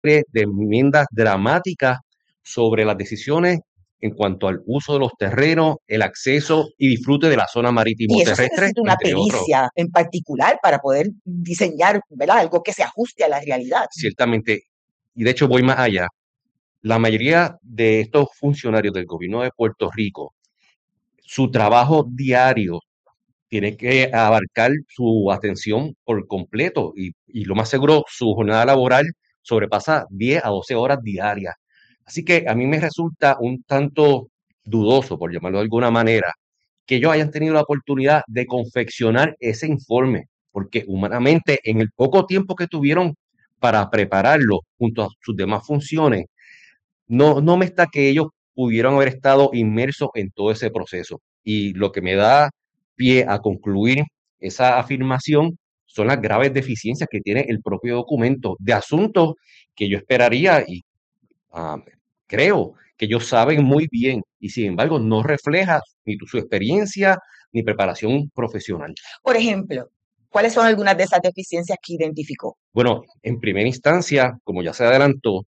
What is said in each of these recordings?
de enmiendas dramáticas sobre las decisiones en cuanto al uso de los terrenos, el acceso y disfrute de la zona Y marítimo eso se terrestre, necesita una entre otros. pericia en particular para poder diseñar, ¿verdad? Algo que se ajuste a la realidad. Ciertamente, y de hecho voy más allá, la mayoría de estos funcionarios del gobierno de Puerto Rico, su trabajo diario tiene que abarcar su atención por completo y lo más seguro su jornada laboral sobrepasa 10 a 12 horas diarias. Así que a mí me resulta un tanto dudoso, por llamarlo de alguna manera, que ellos hayan tenido la oportunidad de confeccionar ese informe, porque humanamente en el poco tiempo que tuvieron para prepararlo junto a sus demás funciones, no me está que ellos pudieron haber estado inmersos en todo ese proceso. Y lo que me da pie a concluir esa afirmación son las graves deficiencias que tiene el propio documento de asuntos que yo esperaría y ah, creo que ellos saben muy bien y sin embargo no refleja ni su experiencia ni preparación profesional. Por ejemplo, ¿cuáles son algunas de esas deficiencias que identificó? Bueno, en primera instancia, como ya se adelantó,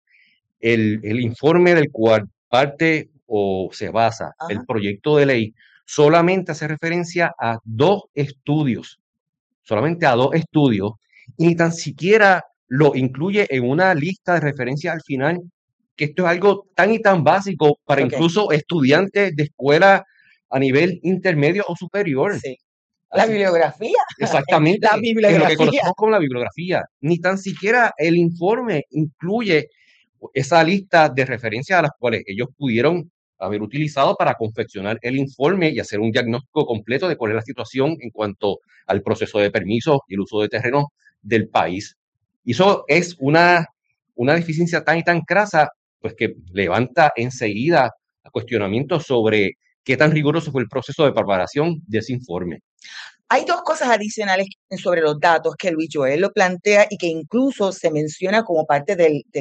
el informe del cual parte o se basa el Ajá, proyecto de ley solamente hace referencia a dos estudios, solamente a dos estudios, y ni tan siquiera lo incluye en una lista de referencia al final, que esto es algo tan y tan básico para ok, incluso estudiantes de escuela a nivel intermedio o superior. sí. La Así que bibliografía, la exactamente, en lo que bibliografía. conocemos como la bibliografía, ni tan siquiera el informe incluye esa lista de referencias a las cuales ellos pudieron haber utilizado para confeccionar el informe y hacer un diagnóstico completo de cuál es la situación en cuanto al proceso de permisos y el uso de terrenos del país. Y eso es una deficiencia tan y tan crasa, pues que levanta enseguida cuestionamientos sobre qué tan riguroso fue el proceso de preparación de ese informe. Hay dos cosas adicionales sobre los datos que Luis Joel lo plantea y que incluso se menciona como parte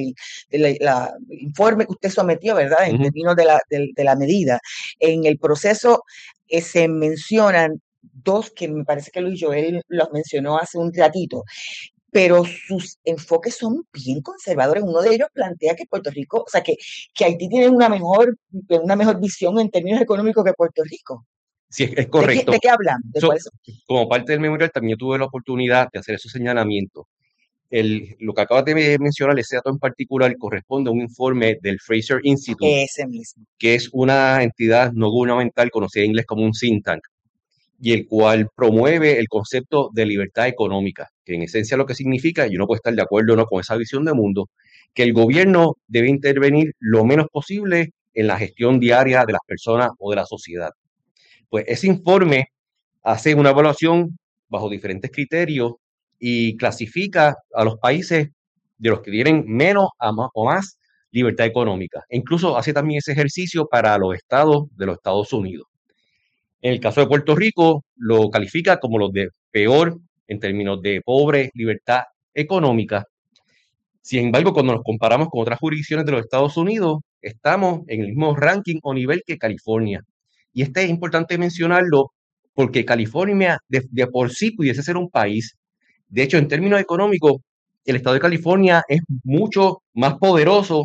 del informe que usted sometió, ¿verdad? Uh En -huh. términos de la medida. En el proceso se mencionan dos que me parece que Luis Joel los mencionó hace un ratito, pero sus enfoques son bien conservadores. Uno de ellos plantea que Puerto Rico, o sea, que Haití tiene una mejor visión en términos económicos que Puerto Rico. Sí, es De correcto. qué hablamos? ¿De So, cuáles son? como parte del memorial también tuve la oportunidad de hacer esos señalamientos. Lo que acabas de mencionar, ese dato en particular, corresponde a un informe del Fraser Institute, Ese mismo. que es una entidad no gubernamental conocida en inglés como un think tank, y el cual promueve el concepto de libertad económica, que en esencia lo que significa, y uno puede estar de acuerdo o no con esa visión de mundo, que el gobierno debe intervenir lo menos posible en la gestión diaria de las personas o de la sociedad. Pues ese informe hace una evaluación bajo diferentes criterios y clasifica a los países de los que tienen menos o más libertad económica. E incluso hace también ese ejercicio para los estados de los Estados Unidos. En el caso de Puerto Rico, lo califica como los de peor en términos de pobre libertad económica. Sin embargo, cuando nos comparamos con otras jurisdicciones de los Estados Unidos, estamos en el mismo ranking o nivel que California. Y este es importante mencionarlo porque California de por sí pudiese ser un país. De hecho, en términos económicos, el estado de California es mucho más poderoso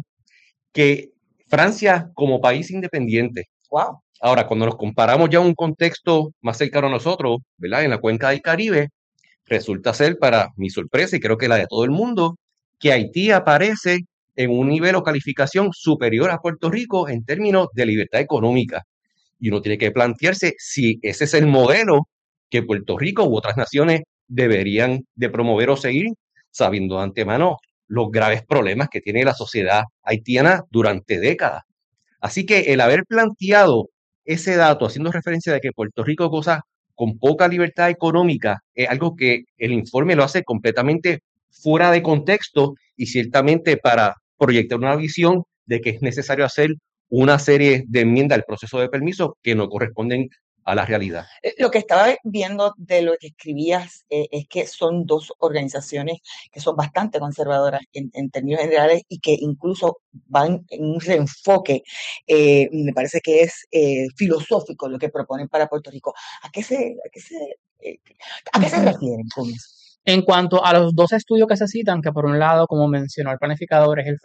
que Francia como país independiente. Wow. Ahora, cuando nos comparamos ya en un contexto más cercano a nosotros, ¿verdad? En la cuenca del Caribe, resulta ser, para mi sorpresa y creo que la de todo el mundo, que Haití aparece en un nivel o calificación superior a Puerto Rico en términos de libertad económica. Y uno tiene que plantearse si ese es el modelo que Puerto Rico u otras naciones deberían de promover o seguir, sabiendo de antemano los graves problemas que tiene la sociedad haitiana durante décadas. Así que el haber planteado ese dato haciendo referencia de que Puerto Rico goza con poca libertad económica es algo que el informe lo hace completamente fuera de contexto y ciertamente para proyectar una visión de que es necesario hacer una serie de enmiendas al proceso de permiso que no corresponden a la realidad. Lo que estaba viendo de lo que escribías es que son dos organizaciones que son bastante conservadoras en términos generales y que incluso van en un reenfoque, me parece que es filosófico lo que proponen para Puerto Rico. ¿A qué se, a qué se, eh, a qué se refieren con eso? En cuanto a los dos estudios que se citan, que por un lado, como mencionó el planificador, es el